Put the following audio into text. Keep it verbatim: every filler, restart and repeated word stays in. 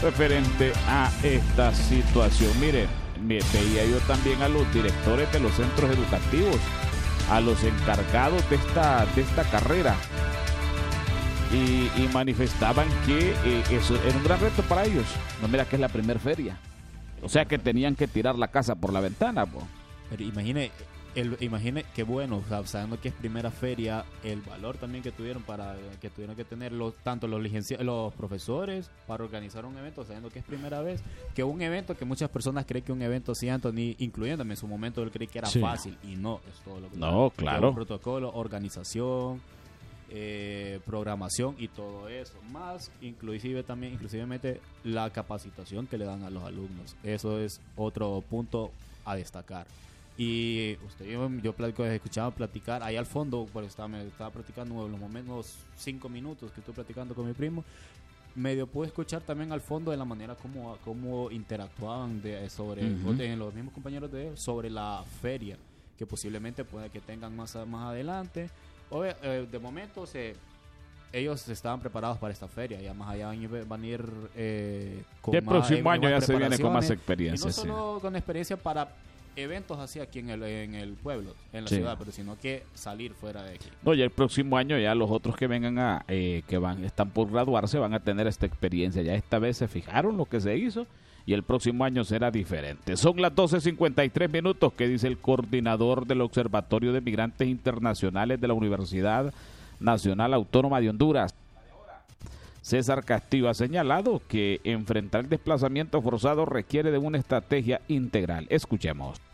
referente a esta situación. Mire, me- veía yo también a los directores de los centros educativos, a los encargados de esta, de esta carrera, y, y manifestaban que eh, eso era un gran reto para ellos. No, mira que es la primer feria. O sea que tenían que tirar la casa por la ventana, po. Pero imagine, el, imagine qué bueno, o sea, sabiendo que es primera feria, el valor también que tuvieron para que tuvieron que tener los, tanto los licenci- los profesores para organizar un evento, sabiendo que es primera vez, que un evento que muchas personas creen que un evento así, Anthony, incluyéndome en su momento, él cree que era Sí. fácil, y no, es todo lo que No, claro. protocolo, organización, eh, programación y todo eso, más inclusive también inclusivemente la capacitación que le dan a los alumnos. Eso es otro punto a destacar. Y usted yo, yo platico, escuchaba platicar ahí al fondo, pues estaba, me estaba platicando en los momentos cinco minutos que estoy platicando con mi primo, medio pude escuchar también al fondo de la manera como, como interactuaban de, sobre Ujú. de los mismos compañeros de él sobre la feria, que posiblemente puede que tengan más, más adelante. Obvio, eh, de momento se, ellos estaban preparados para esta feria, ya más allá van a ir, van a ir eh, con El más- próximo eh, año ya más se viene con más preparaciones, y experiencia. no Sí. solo con experiencia para eventos así aquí en el, en el pueblo, en la Sí. ciudad, pero sino que salir fuera de aquí. No, ya el próximo año ya los otros que vengan a, eh, que van, están por graduarse van a tener esta experiencia. Ya esta vez se fijaron lo que se hizo y el próximo año será diferente. Son las doce cincuenta y tres minutos, que dice el coordinador del Observatorio de Migrantes Internacionales de la Universidad Nacional Autónoma de Honduras. César Castillo ha señalado que enfrentar el desplazamiento forzado requiere de una estrategia integral. Escuchemos.